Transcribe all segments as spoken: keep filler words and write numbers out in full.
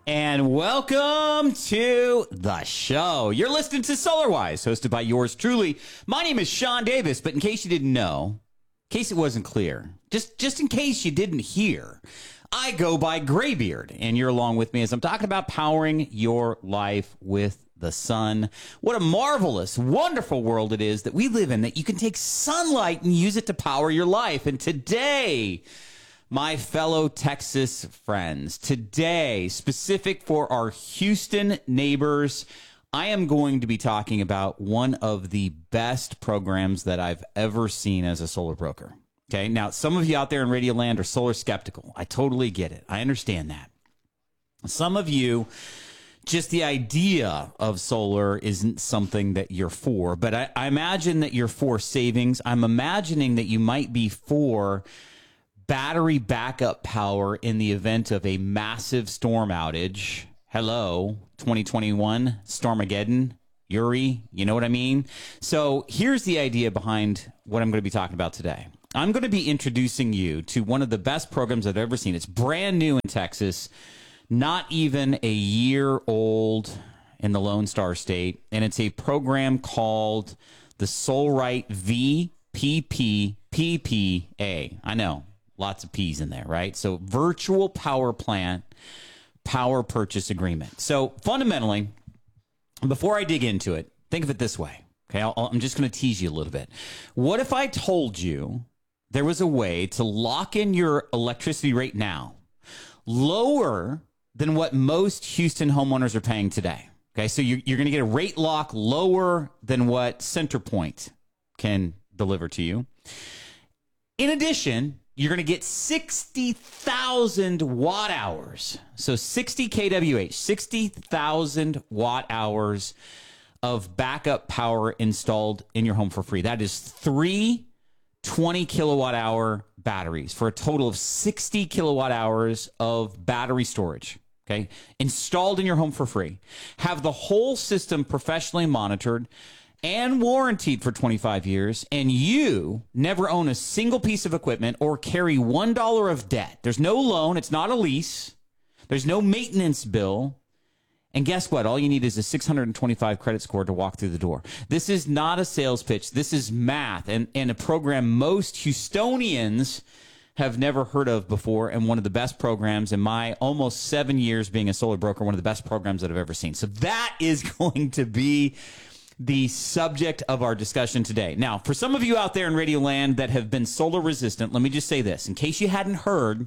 And welcome to the show. You're listening to SolarWise, hosted by yours truly. My name is Sean Davis, but in case you didn't know, in case it wasn't clear, just, just in case you didn't hear, I go by Graybeard, and you're along with me as I'm talking about powering your life with the sun. What a marvelous, wonderful world it is that we live in, that you can take sunlight and use it to power your life. And today, my fellow Texas friends, today, specific for our Houston neighbors, I am going to be talking about one of the best programs that I've ever seen as a solar broker. Okay, now some of you out there in Radio Land are solar skeptical. I totally get it. I understand that. Some of you, just the idea of solar isn't something that you're for, but I, I imagine that you're for savings. I'm imagining that you might be for battery backup power in the event of a massive storm outage. Hello, twenty twenty-one, Stormageddon, Uri, you know what I mean? So here's the idea behind what I'm going to be talking about today. I'm going to be introducing you to one of the best programs I've ever seen. It's brand new in Texas, not even a year old in the Lone Star State, and it's a program called the Solrite V P P P P A. I know, lots of P's in there, right? So Virtual Power Plant Power Purchase Agreement. So fundamentally, before I dig into it, think of it this way. Okay, I'll, I'm just going to tease you a little bit. What if I told you there was a way to lock in your electricity rate now lower than what most Houston homeowners are paying today? Okay, so you're, you're going to get a rate lock lower than what CenterPoint can deliver to you. In addition, you're going to get sixty thousand watt hours. So sixty kilowatt, sixty thousand watt hours of backup power installed in your home for free. That is three twenty kilowatt hour batteries for a total of sixty kilowatt hours of battery storage. Okay, installed in your home for free. Have the whole system professionally monitored and warranted for twenty-five years, and you never own a single piece of equipment or carry one dollar of debt. There's no loan. It's not a lease. There's no maintenance bill. And guess what? All you need is a six hundred twenty-five credit score to walk through the door. This is not a sales pitch. This is math and, and a program most Houstonians have never heard of before, and one of the best programs in my almost seven years being a solar broker, one of the best programs that I've ever seen. So that is going to be the subject of our discussion today. Now, for some of you out there in Radio Land that have been solar resistant, let me just say this. In case you hadn't heard,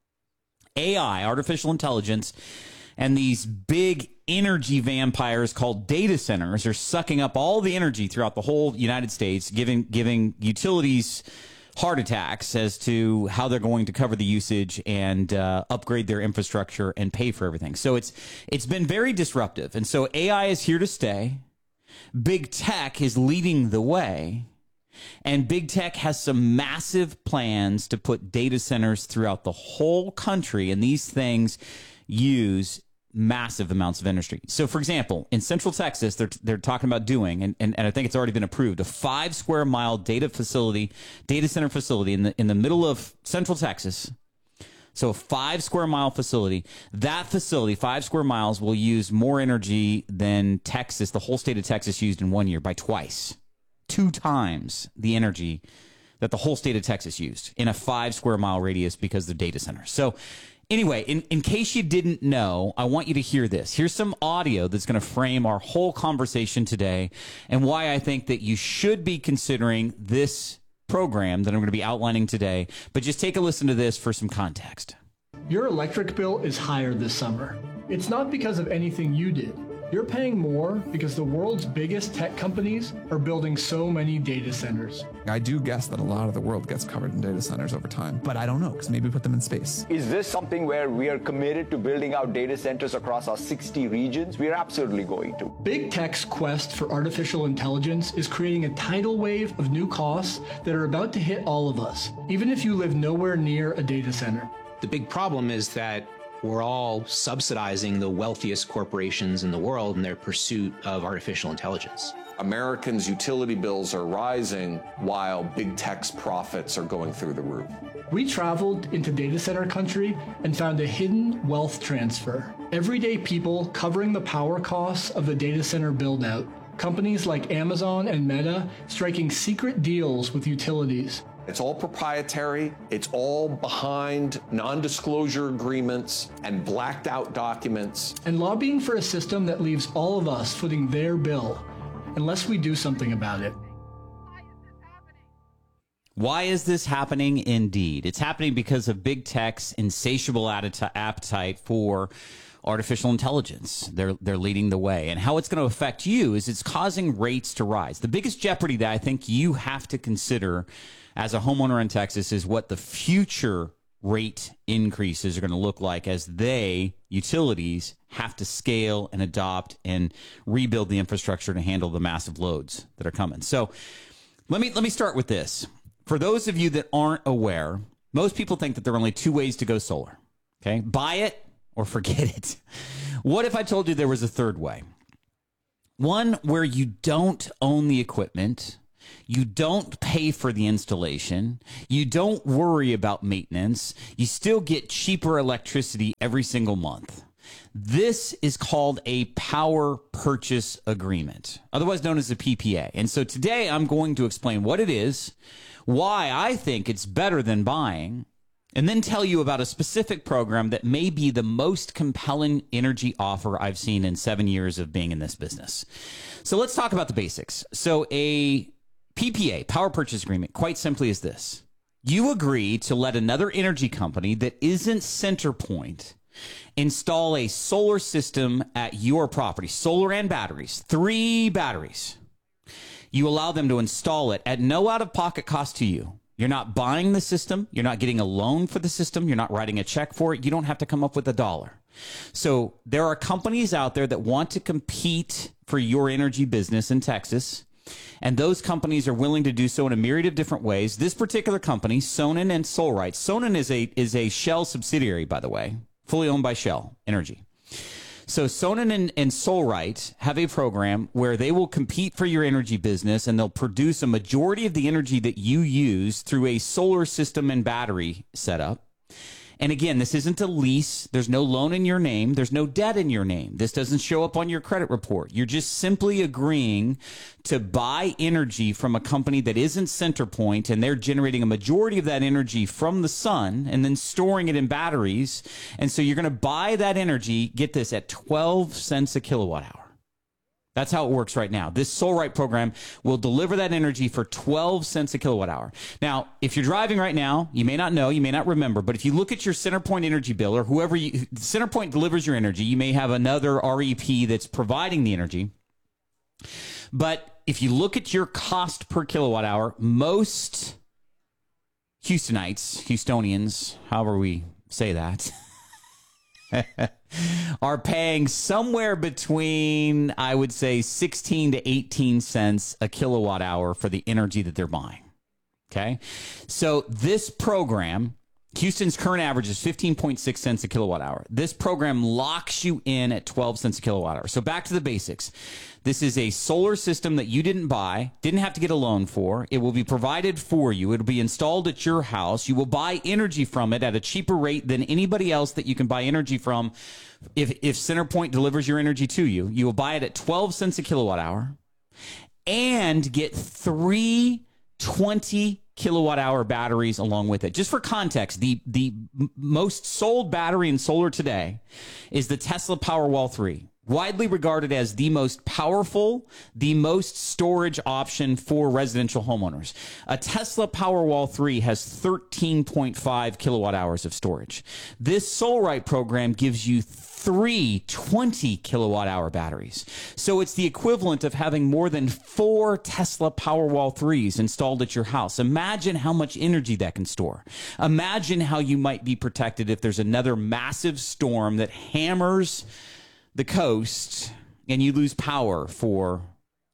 A I, artificial intelligence, and these big energy vampires called data centers are sucking up all the energy throughout the whole United States, giving giving utilities heart attacks as to how they're going to cover the usage and uh, upgrade their infrastructure and pay for everything. So it's it's been very disruptive. And so A I is here to stay. Big tech is leading the way. And big tech has some massive plans to put data centers throughout the whole country. And these things use massive amounts of energy. So, for example, in Central Texas, they're they're talking about doing, and, and, and I think it's already been approved, a five square mile data facility, data center facility in the in the middle of Central Texas. So a five square mile facility. That facility, five square miles, will use more energy than Texas, the whole state of Texas, used in one year by twice, two times the energy that the whole state of Texas used in a five square mile radius because of data centers. So anyway, in, in case you didn't know, I want you to hear this. Here's some audio that's going to frame our whole conversation today and why I think that you should be considering this program that I'm going to be outlining today. But just take a listen to this for some context. Your electric bill is higher this summer. It's not because of anything you did. You're paying more because the world's biggest tech companies are building so many data centers. I do guess that a lot of the world gets covered in data centers over time, but I don't know, because maybe put them in space. Is this something where we are committed to building out data centers across our sixty regions? We are absolutely going to. Big tech's quest for artificial intelligence is creating a tidal wave of new costs that are about to hit all of us, even if you live nowhere near a data center. The big problem is that we're all subsidizing the wealthiest corporations in the world in their pursuit of artificial intelligence. Americans' utility bills are rising while big tech's profits are going through the roof. We traveled into data center country and found a hidden wealth transfer. Everyday people covering the power costs of the data center build-out. Companies like Amazon and Meta striking secret deals with utilities. It's all proprietary. It's all behind non-disclosure agreements and blacked out documents. And lobbying for a system that leaves all of us footing their bill unless we do something about it. Why is this happening? Indeed. It's happening because of big tech's insatiable appetite for artificial intelligence. They're they're leading the way. And how it's going to affect you is it's causing rates to rise. The biggest jeopardy that I think you have to consider as a homeowner in Texas is what the future rate increases are going to look like as they, utilities, have to scale and adopt and rebuild the infrastructure to handle the massive loads that are coming. So let me let me start with this. For those of you that aren't aware, most people think that there are only two ways to go solar. Okay? Buy it or forget it. What if I told you there was a third way? One where you don't own the equipment, you don't pay for the installation, you don't worry about maintenance, you still get cheaper electricity every single month. This is called a power purchase agreement, otherwise known as a P P A. And so today I'm going to explain what it is, why I think it's better than buying, and then tell you about a specific program that may be the most compelling energy offer I've seen in seven years of being in this business. So let's talk about the basics. So a P P A, power purchase agreement, quite simply is this. You agree to let another energy company that isn't CenterPoint install a solar system at your property, solar and batteries, three batteries. You allow them to install it at no out-of-pocket cost to you. You're not buying the system. You're not getting a loan for the system. You're not writing a check for it. You don't have to come up with a dollar. So there are companies out there that want to compete for your energy business in Texas, and those companies are willing to do so in a myriad of different ways. This particular company, Sonnen and Solrite. Sonnen is a is a Shell subsidiary, by the way, fully owned by Shell Energy. So Sonnen and, and Solrite have a program where they will compete for your energy business, and they'll produce a majority of the energy that you use through a solar system and battery setup. And again, this isn't a lease. There's no loan in your name. There's no debt in your name. This doesn't show up on your credit report. You're just simply agreeing to buy energy from a company that isn't CenterPoint, and they're generating a majority of that energy from the sun and then storing it in batteries. And so you're going to buy that energy, get this, at twelve cents a kilowatt hour. That's how it works right now. This Solrite program will deliver that energy for twelve cents a kilowatt hour. Now, if you're driving right now, you may not know, you may not remember, but if you look at your CenterPoint energy bill, or whoever you, CenterPoint delivers your energy, you may have another R E P that's providing the energy. But if you look at your cost per kilowatt hour, most Houstonites, Houstonians, however we say that, are paying somewhere between, I would say, sixteen to eighteen cents a kilowatt hour for the energy that they're buying. Okay? So this program, Houston's current average is fifteen point six cents a kilowatt hour. This program locks you in at twelve cents a kilowatt hour. So back to the basics. This is a solar system that you didn't buy, didn't have to get a loan for. It will be provided for you. It'll be installed at your house. You will buy energy from it at a cheaper rate than anybody else that you can buy energy from. If, if CenterPoint delivers your energy to you, you will buy it at twelve cents a kilowatt hour and get three twenty kilowatt hour batteries along with it. Just for context, the, the most sold battery in solar today is the Tesla Powerwall three. Widely regarded as the most powerful, the most storage option for residential homeowners. A Tesla Powerwall three has thirteen point five kilowatt hours of storage. This Solrite program gives you three twenty kilowatt hour batteries. So it's the equivalent of having more than four Tesla Powerwall threes installed at your house. Imagine how much energy that can store. Imagine how you might be protected if there's another massive storm that hammers the coast and you lose power for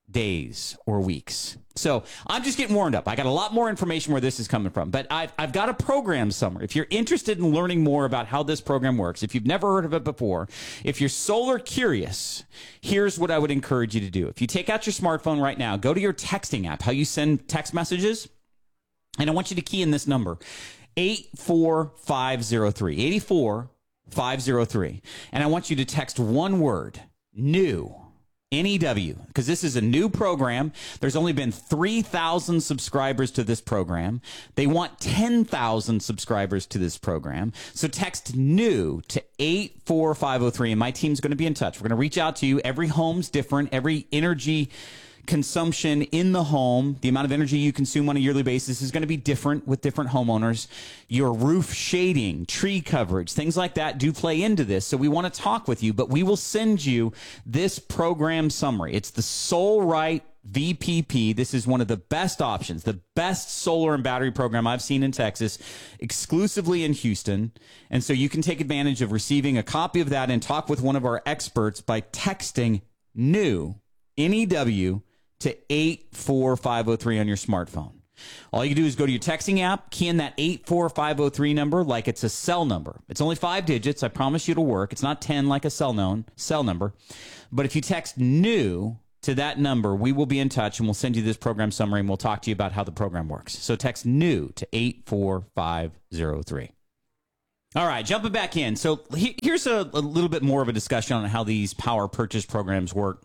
days or weeks. So I'm just getting warmed up. I got a lot more information where this is coming from, but I've, I've got a program summary. If you're interested in learning more about how this program works, if you've never heard of it before, if you're solar curious, here's what I would encourage you to do. If you take out your smartphone right now, go to your texting app, how you send text messages, and I want you to key in this number, eight four five zero three, eight four five zero three, and I want you to text one word, new. N E W, because this is a new program. There's only been three thousand subscribers to this program. They want ten thousand subscribers to this program. So text new to eight four five zero three, and my team's going to be in touch. We're going to reach out to you. Every home's different. Every energy consumption in the home, the amount of energy you consume on a yearly basis is going to be different with different homeowners. Your roof shading, tree coverage, things like that do play into this. So we want to talk with you, but we will send you this program summary. It's the SolRite V P P. This is one of the best options, the best solar and battery program I've seen in Texas, exclusively in Houston. And so you can take advantage of receiving a copy of that and talk with one of our experts by texting new, N E W, to eight four five zero three on your smartphone. All you do is go to your texting app, key in that eight four five zero three number like it's a cell number. It's only five digits. I promise you it'll work. It's not ten like a cell known cell number. But if you text new to that number, we will be in touch and we'll send you this program summary and we'll talk to you about how the program works. So text new to eight four five zero three. All right, jumping back in. So he, here's a, a little bit more of a discussion on how these power purchase programs work.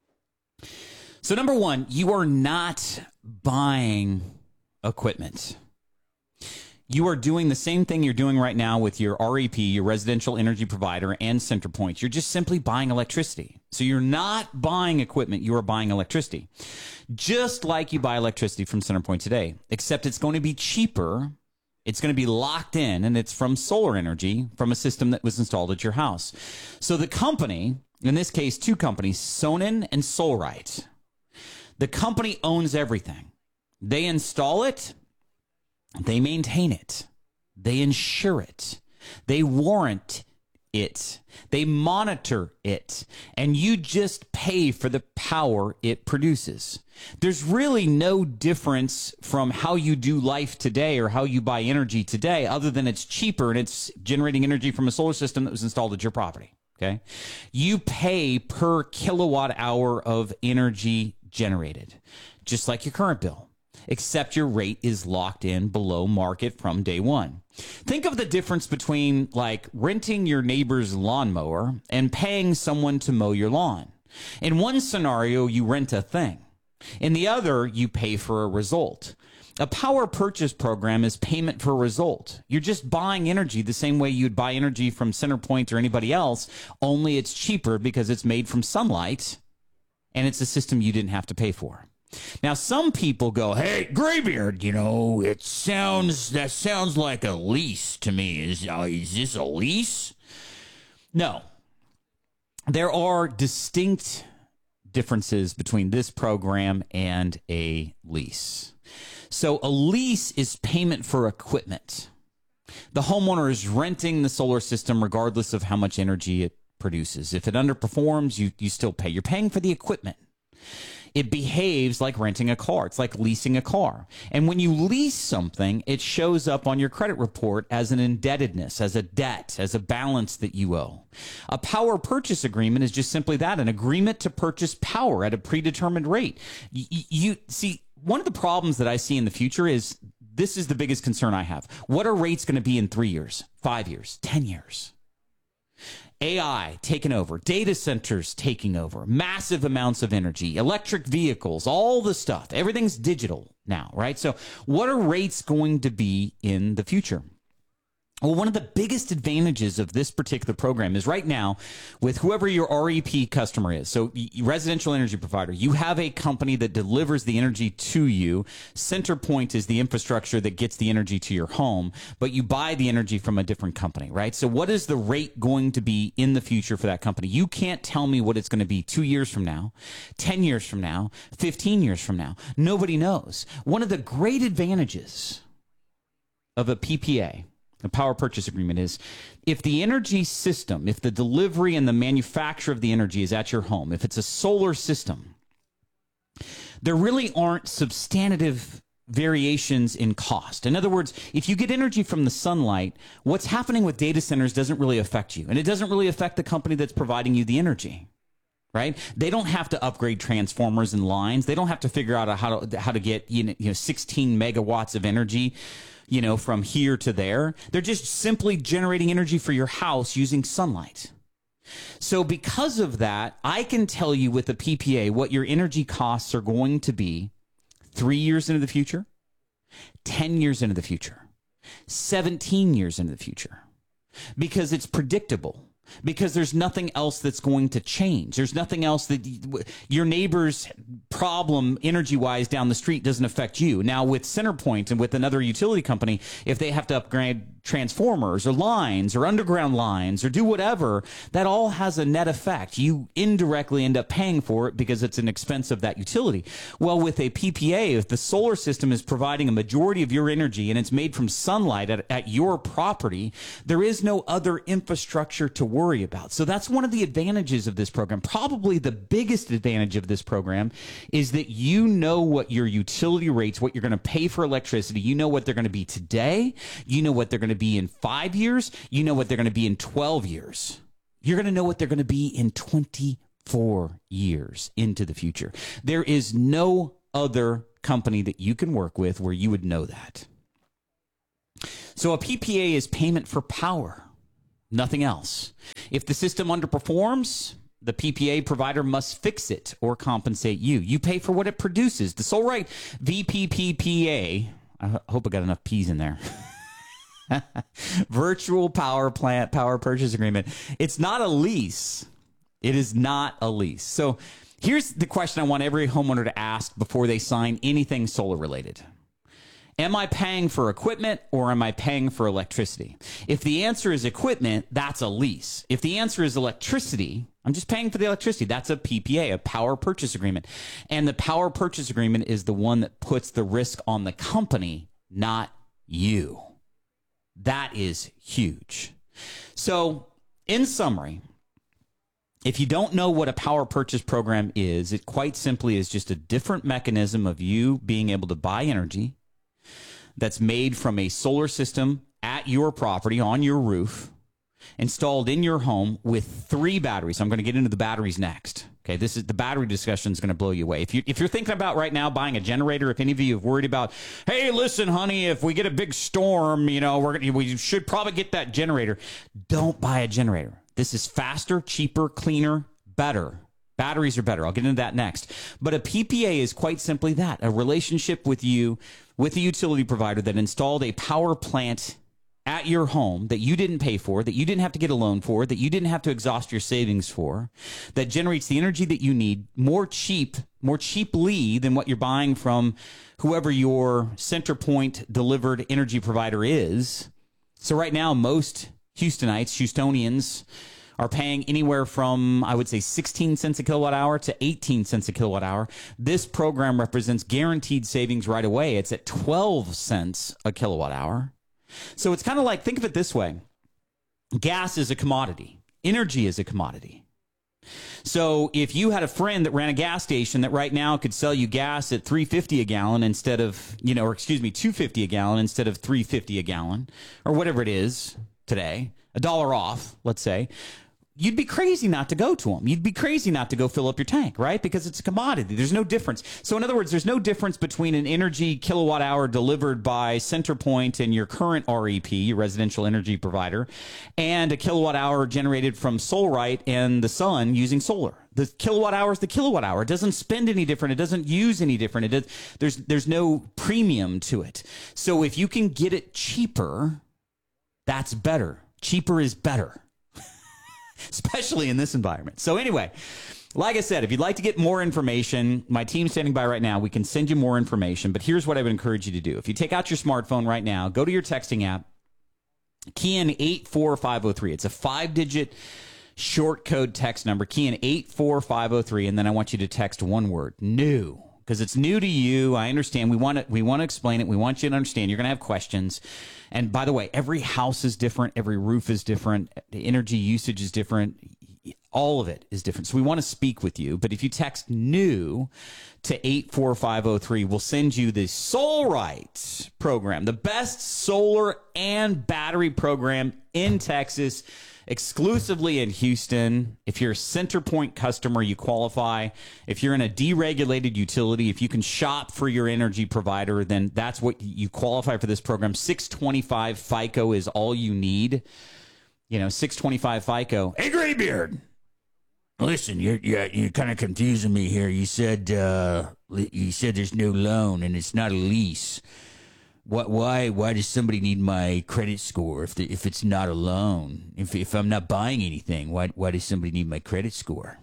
So number one, you are not buying equipment. You are doing the same thing you're doing right now with your R E P, your residential energy provider, and CenterPoint. You're just simply buying electricity. So you're not buying equipment, you are buying electricity. Just like you buy electricity from CenterPoint today, except it's going to be cheaper. It's going to be locked in, and it's from solar energy from a system that was installed at your house. So the company, in this case, two companies, Sonnen and SolRite, the company owns everything. They install it. They maintain it. They insure it. They warrant it. They monitor it. And you just pay for the power it produces. There's really no difference from how you do life today or how you buy energy today, other than it's cheaper and it's generating energy from a solar system that was installed at your property. Okay? You pay per kilowatt hour of energy generated, just like your current bill, except your rate is locked in below market from day one. Think of the difference between like renting your neighbor's lawnmower and paying someone to mow your lawn. In one scenario, you rent a thing. In the other, you pay for a result. A power purchase program is payment for a result. You're just buying energy the same way you'd buy energy from CenterPoint or anybody else, only it's cheaper because it's made from sunlight and it's a system you didn't have to pay for. Now, some people go, hey, Graybeard, you know, it sounds, that sounds like a lease to me. Is, uh, is this a lease? No. There are distinct differences between this program and a lease. So a lease is payment for equipment. The homeowner is renting the solar system regardless of how much energy it produces. If it underperforms, you, you still pay. You're paying for the equipment. It behaves like renting a car. It's like leasing a car. And when you lease something, it shows up on your credit report as an indebtedness, as a debt, as a balance that you owe. A power purchase agreement is just simply that, an agreement to purchase power at a predetermined rate. You, you see, one of the problems that I see in the future is, this is the biggest concern I have. What are rates going to be in three years, five years, ten years? A I taking over, data centers taking over, massive amounts of energy, electric vehicles, all the stuff. Everything's digital now, right? So what are rates going to be in the future? Well, one of the biggest advantages of this particular program is right now with whoever your R E P customer is. So residential energy provider, you have a company that delivers the energy to you. CenterPoint is the infrastructure that gets the energy to your home, but you buy the energy from a different company, right? So what is the rate going to be in the future for that company? You can't tell me what it's going to be two years from now, ten years from now, fifteen years from now. Nobody knows. One of the great advantages of a P P A, a power purchase agreement, is if the energy system, if the delivery and the manufacture of the energy is at your home, if it's a solar system, there really aren't substantive variations in cost. In other words, if you get energy from the sunlight, what's happening with data centers doesn't really affect you. And it doesn't really affect the company that's providing you the energy, right? They don't have to upgrade transformers and lines. They don't have to figure out how to, how to get, you know, you know, sixteen megawatts of energy, you know, from here to there. They're just simply generating energy for your house using sunlight. So because of that, I can tell you with a P P A what your energy costs are going to be three years into the future, ten years into the future, seventeen years into the future, because it's predictable. Because there's nothing else that's going to change. There's nothing else that your neighbor's problem energy-wise down the street doesn't affect you. Now, with CenterPoint and with another utility company, if they have to upgrade transformers or lines or underground lines or do whatever, that all has a net effect. You indirectly end up paying for it because it's an expense of that utility. Well, with a P P A, if the solar system is providing a majority of your energy and it's made from sunlight at, at your property, there is no other infrastructure to worry about. So that's one of the advantages of this program. Probably the biggest advantage of this program is that you know what your utility rates, what you're going to pay for electricity. You know what they're going to be today. You know what they're going to be in five years. You know what they're going to be in twelve years. You're going to know what they're going to be in twenty-four years into the future. There is no other company that you can work with where you would know that. So a P P A is payment for power, nothing else. If the system underperforms, the P P A provider must fix it or compensate you. You pay for what it produces. The Solright V P P P A, I hope I got enough P's in there. Virtual Power Plant Power Purchase Agreement. It's not a lease. It is not a lease. So here's the question I want every homeowner to ask before they sign anything solar related. Am I paying for equipment or am I paying for electricity? If the answer is equipment, that's a lease. If the answer is electricity, I'm just paying for the electricity. That's a P P A, a power purchase agreement. And the power purchase agreement is the one that puts the risk on the company, not you. That is huge. So, in summary, if you don't know what a power purchase program is, it quite simply is just a different mechanism of you being able to buy energy that's made from a solar system at your property, on your roof, installed in your home with three batteries. I'm going to get into the batteries next. Okay, this is the battery discussion is going to blow you away. If you if you're thinking about right now buying a generator, if any of you have worried about, hey, listen, honey, if we get a big storm, you know, we're gonna, we should probably get that generator. Don't buy a generator. This is faster, cheaper, cleaner, better. Batteries are better. I'll get into that next. But a P P A is quite simply that, a relationship with you, with a utility provider that installed a power plant at your home that you didn't pay for, that you didn't have to get a loan for, that you didn't have to exhaust your savings for, that generates the energy that you need more cheap, more cheaply than what you're buying from whoever your CenterPoint delivered energy provider is. So right now, most Houstonites, Houstonians, are paying anywhere from, I would say, sixteen cents a kilowatt hour to eighteen cents a kilowatt hour. This program represents guaranteed savings right away. It's at twelve cents a kilowatt hour. So it's kind of like, think of it this way. Gas is a commodity. Energy is a commodity. So if you had a friend that ran a gas station that right now could sell you gas at three fifty a gallon instead of, you know, or excuse me, two fifty a gallon instead of three fifty a gallon, or whatever it is today, a dollar off, let's say, you'd be crazy not to go to them. You'd be crazy not to go fill up your tank, right? Because it's a commodity. There's no difference. So in other words, there's no difference between an energy kilowatt hour delivered by CenterPoint and your current R E P, your residential energy provider, and a kilowatt hour generated from Solright and the sun using solar. The kilowatt hour is the kilowatt hour. It doesn't spend any different. It doesn't use any different. It does, there's, there's no premium to it. So if you can get it cheaper, that's better. Cheaper is better. Especially in this environment. So anyway, like I said, if you'd like to get more information, my team's standing by right now. We can send you more information, but here's what I would encourage you to do. If you take out your smartphone right now, go to your texting app, key in eight four five oh three. It's a five-digit short code text number. Key in eight four five oh three, and then I want you to text one word, new. Because it's new to you. I understand. We want to, we want to explain it. We want you to understand. You're going to have questions. And by the way, every house is different. Every roof is different. The energy usage is different. All of it is different. So we want to speak with you. But if you text NEW to eight four five oh three, we'll send you the SolRite program, the best solar and battery program in Texas, exclusively in Houston. If you're a CenterPoint customer, you qualify. If you're in a deregulated utility, if you can shop for your energy provider, then that's what you qualify for this program. six twenty-five FICO is all you need. You know, six twenty-five FICO. Hey, Graybeard. Listen, you're you're, you're kind of confusing me here. You said uh, you said there's no loan and it's not a lease. What? Why? Why does somebody need my credit score if the, if it's not a loan? If if I'm not buying anything, why why does somebody need my credit score?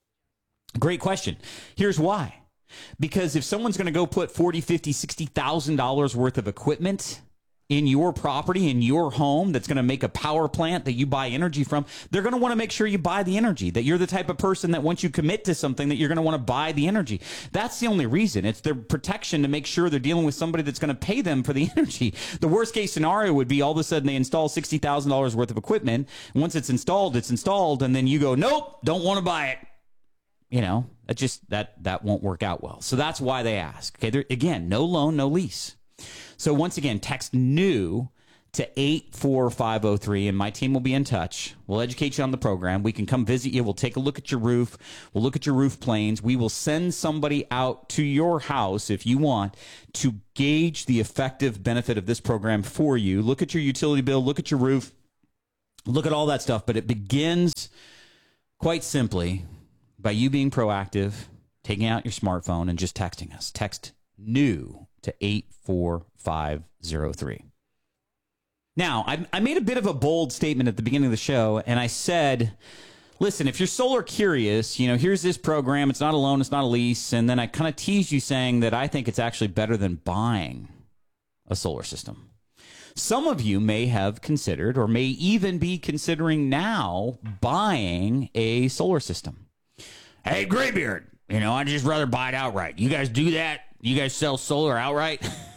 Great question. Here's why. Because if someone's going to go put forty, fifty, sixty thousand dollars worth of equipment in your property, in your home, that's going to make a power plant that you buy energy from, they're going to want to make sure you buy the energy, that you're the type of person that once you commit to something that you're going to want to buy the energy. That's the only reason. It's their protection to make sure they're dealing with somebody that's going to pay them for the energy. The worst case scenario would be all of a sudden they install sixty thousand dollars worth of equipment. Once it's installed, it's installed. And then you go, nope, don't want to buy it. You know, that just, that, that won't work out well. So that's why they ask. Okay. There, again, no loan, no lease. So once again, text NEW to eight four five oh three, and my team will be in touch. We'll educate you on the program. We can come visit you. We'll take a look at your roof. We'll look at your roof planes. We will send somebody out to your house, if you want, to gauge the effective benefit of this program for you. Look at your utility bill. Look at your roof. Look at all that stuff. But it begins quite simply by you being proactive, taking out your smartphone, and just texting us. Text NEW to eight four five oh three. Now, I, I made a bit of a bold statement at the beginning of the show, and I said, listen, if you're solar curious, you know, here's this program. It's not a loan, it's not a lease. And then I kind of teased you saying that I think it's actually better than buying a solar system. Some of you may have considered, or may even be considering now, buying a solar system. Hey, Graybeard, you know, I'd just rather buy it outright. You guys do that? You guys sell solar outright?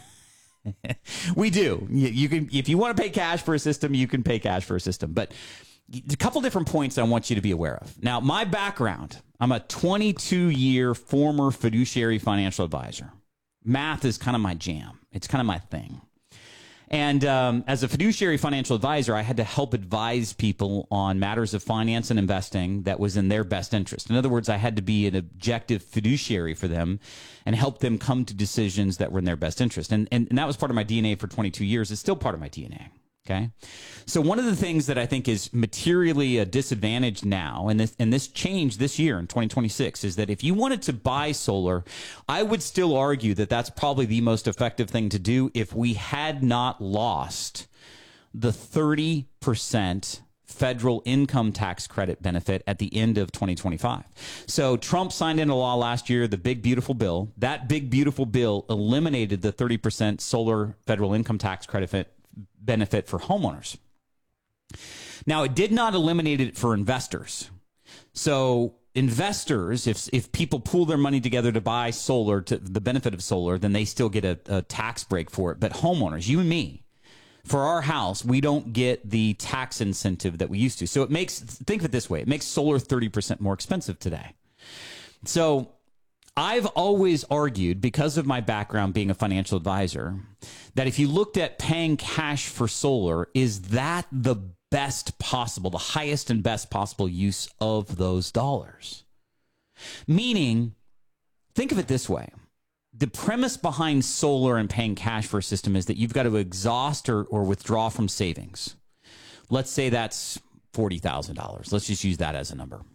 We do. You, you can, if you want to pay cash for a system, you can pay cash for a system. But a couple different points I want you to be aware of. Now, my background, I'm a twenty-two year former fiduciary financial advisor. Math is kind of my jam. It's kind of my thing. And um, as a fiduciary financial advisor, I had to help advise people on matters of finance and investing that was in their best interest. In other words, I had to be an objective fiduciary for them and help them come to decisions that were in their best interest. And, and, and that was part of my D N A for twenty-two years. It's still part of my D N A. Okay. So one of the things that I think is materially a disadvantage now, and this, and this changed this year in twenty twenty-six, is that if you wanted to buy solar, I would still argue that that's probably the most effective thing to do if we had not lost the thirty percent federal income tax credit benefit at the end of twenty twenty-five. So Trump signed into law last year, the big, beautiful bill. That big, beautiful bill eliminated the thirty percent solar federal income tax credit benefit for homeowners. Now, it did not eliminate it for investors. So investors, if if people pool their money together to buy solar, to the benefit of solar, then they still get a, a tax break for it. But homeowners, you and me, for our house, we don't get the tax incentive that we used to. So it makes, think of it this way, it makes solar thirty percent more expensive today. So I've always argued, because of my background being a financial advisor, that if you looked at paying cash for solar, is that the best possible, the highest and best possible use of those dollars? Meaning, think of it this way. The premise behind solar and paying cash for a system is that you've got to exhaust or, or withdraw from savings. Let's say that's forty thousand dollars. Let's just use that as a number.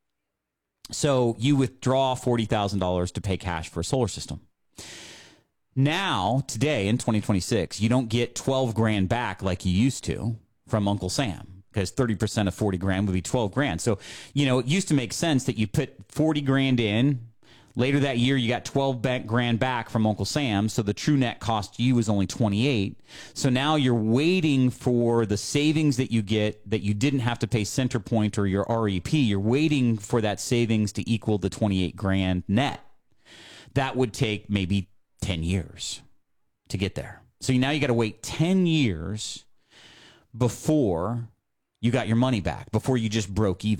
So you withdraw forty thousand dollars to pay cash for a solar system. Now, today in twenty twenty-six, you don't get twelve grand back like you used to from Uncle Sam, because thirty percent of forty grand would be twelve grand. So, you know, it used to make sense that you put forty grand in. Later that year, you got twelve grand back from Uncle Sam, so the true net cost to you was only twenty-eight. So now you're waiting for the savings that you get that you didn't have to pay CenterPoint or your R E P. You're waiting for that savings to equal the twenty-eight grand net. That would take maybe ten years to get there. So now you got to wait ten years before you got your money back, before you just broke even.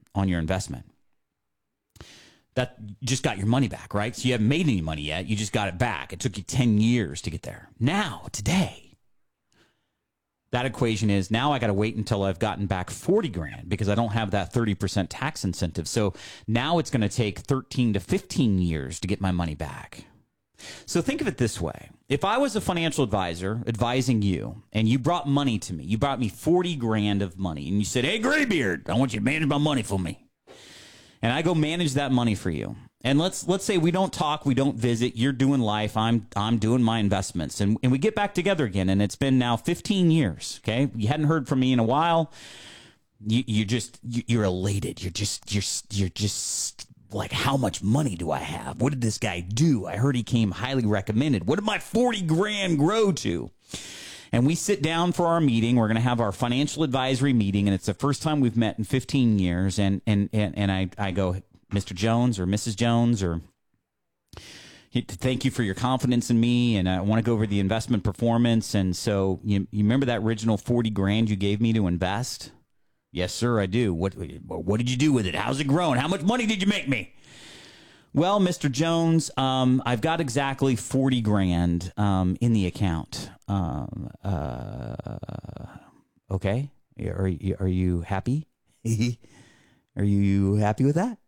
on your investment. That just got your money back, right? So you haven't made any money yet. You just got it back. It took you ten years to get there. Now, today, that equation is now I got to wait until I've gotten back forty grand because I don't have that thirty percent tax incentive. So now it's going to take thirteen to fifteen years to get my money back. So think of it this way. If I was a financial advisor advising you and you brought money to me, you brought me forty grand of money and you said, hey, Graybeard, I want you to manage my money for me. And I go manage that money for you. And let's let's say we don't talk, we don't visit, you're doing life, I'm I'm doing my investments. And, and we get back together again, and it's been now fifteen years, okay? You hadn't heard from me in a while. You you just you, you're elated. You're just you're you're just like, how much money do I have? What did this guy do? I heard he came highly recommended. What did my forty grand grow to? And we sit down for our meeting. We're going to have our financial advisory meeting, and it's the first time we've met in fifteen years. And and and, and I, I go, Mister Jones or Missus Jones, or thank you for your confidence in me, and I want to go over the investment performance. And so you, you remember that original forty grand you gave me to invest? Yes, sir, I do. What what did you do with it? How's it grown? How much money did you make me? Well, Mister Jones, um, I've got exactly forty grand um, in the account. Um, uh, okay, are you are you happy? Are you happy with that?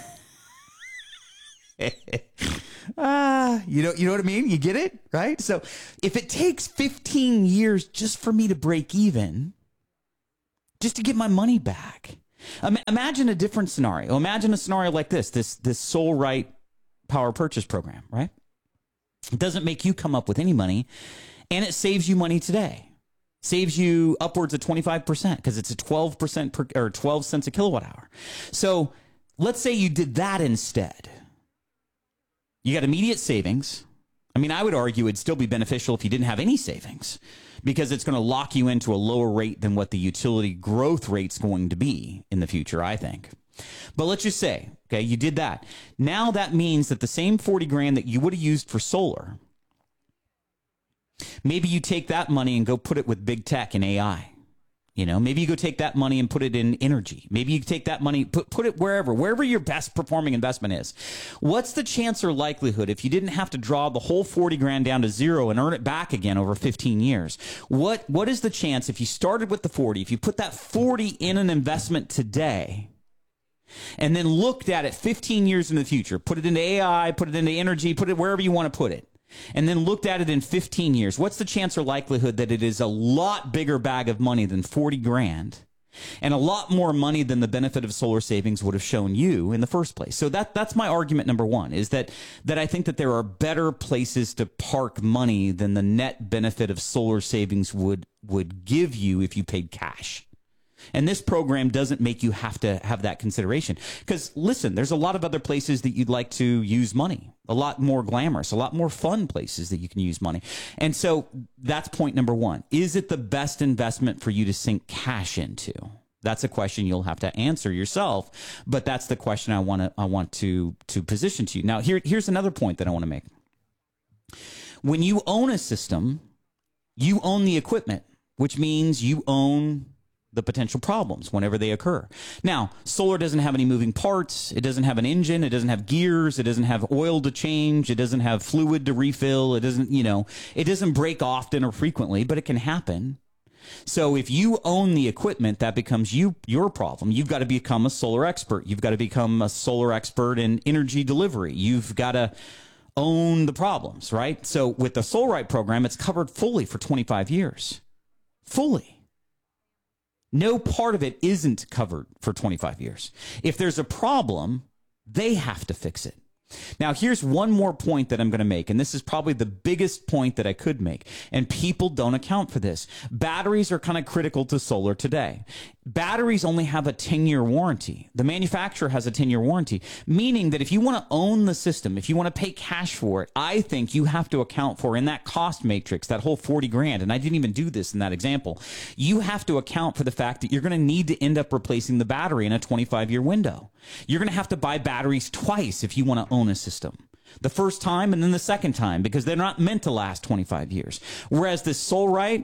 Ah, uh, you know, you know what I mean? You get it, right? So, if it takes fifteen years just for me to break even, just to get my money back. Imagine a different scenario. Imagine a scenario like this, this, this Soul Right power purchase program, right? It doesn't make you come up with any money, and it saves you money today. Saves you upwards of twenty-five percent because it's a twelve percent per, or twelve cents a kilowatt hour. So let's say you did that instead. You got immediate savings. I mean, I would argue it'd still be beneficial if you didn't have any savings, because it's going to lock you into a lower rate than what the utility growth rate's going to be in the future, I think. But let's just say, okay, you did that. Now that means that the same forty grand that you would have used for solar, maybe you take that money and go put it with big tech and A I. You know, maybe you go take that money and put it in energy. Maybe you take that money, put put it wherever, wherever your best performing investment is. What's the chance or likelihood if you didn't have to draw the whole forty grand down to zero and earn it back again over fifteen years? What what is the chance if you started with the forty, if you put that forty in an investment today and then looked at it fifteen years in the future, put it into A I, put it into energy, put it wherever you want to put it, and then looked at it in fifteen years, what's the chance or likelihood that it is a lot bigger bag of money than forty grand and a lot more money than the benefit of solar savings would have shown you in the first place? So that that's my argument number one, is that that I think that there are better places to park money than the net benefit of solar savings would would give you if you paid cash. And this program doesn't make you have to have that consideration. Because, listen, there's a lot of other places that you'd like to use money. A lot more glamorous, a lot more fun places that you can use money. And so that's point number one. Is it the best investment for you to sink cash into? That's a question you'll have to answer yourself. But that's the question I want to I want to, to position to you. Now, here, here's another point that I want to make. When you own a system, you own the equipment, which means you own the potential problems whenever they occur. Now, solar doesn't have any moving parts. It doesn't have an engine. It doesn't have gears. It doesn't have oil to change. It doesn't have fluid to refill. It doesn't, you know, it doesn't break often or frequently, but it can happen. So if you own the equipment, that becomes you your problem. You've got to become a solar expert. You've got to become a solar expert in energy delivery. You've got to own the problems, right? So with the Soul Right program, it's covered fully for twenty-five years. Fully. No part of it isn't covered for twenty-five years. If there's a problem, they have to fix it. Now, here's one more point that I'm going to make, and this is probably the biggest point that I could make, and people don't account for this. Batteries are kind of critical to solar today. Batteries only have a ten-year warranty. The manufacturer has a ten-year warranty, meaning that if you want to own the system, if you want to pay cash for it, I think you have to account for in that cost matrix, that whole forty grand, and I didn't even do this in that example, you have to account for the fact that you're going to need to end up replacing the battery in a twenty-five-year window. You're going to have to buy batteries twice if you want to own a system. The first time and then the second time, because they're not meant to last twenty-five years. Whereas this Soul Right,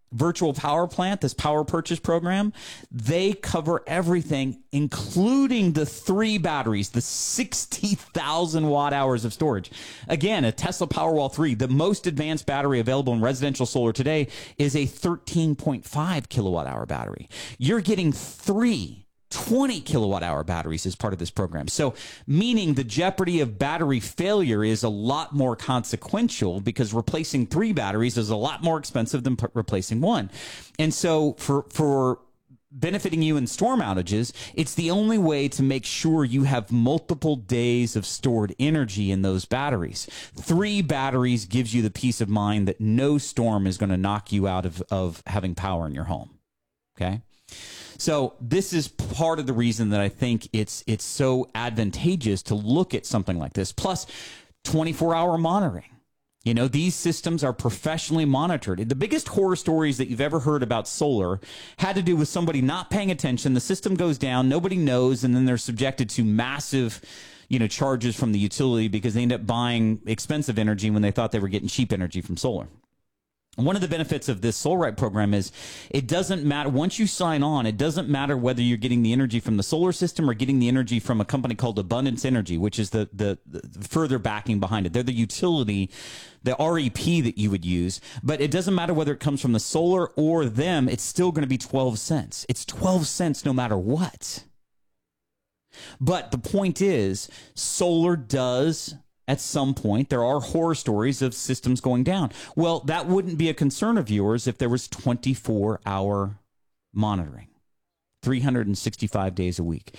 virtual power plant, this power purchase program, they cover everything, including the three batteries, the sixty thousand watt hours of storage. Again, a Tesla Powerwall three, the most advanced battery available in residential solar today, is a thirteen point five kilowatt hour battery. You're getting three twenty kilowatt hour batteries as part of this program. So meaning the jeopardy of battery failure is a lot more consequential, because replacing three batteries is a lot more expensive than p- replacing one. And so for, for benefiting you in storm outages, it's the only way to make sure you have multiple days of stored energy in those batteries. Three batteries gives you the peace of mind that no storm is going to knock you out of, of having power in your home. Okay. So this is part of the reason that I think it's it's so advantageous to look at something like this. Plus, twenty-four hour monitoring. You know, these systems are professionally monitored. The biggest horror stories that you've ever heard about solar had to do with somebody not paying attention. The system goes down, nobody knows, and then they're subjected to massive, you know, charges from the utility because they end up buying expensive energy when they thought they were getting cheap energy from solar. One of the benefits of this SolarRight program is it doesn't matter. Once you sign on, it doesn't matter whether you're getting the energy from the solar system or getting the energy from a company called Abundance Energy, which is the, the, the further backing behind it. They're the utility, the R E P that you would use. But it doesn't matter whether it comes from the solar or them. It's still going to be twelve cents. It's twelve cents no matter what. But the point is, solar does... At some point, there are horror stories of systems going down. Well, that wouldn't be a concern of yours if there was twenty-four hour monitoring, three hundred sixty-five days a week.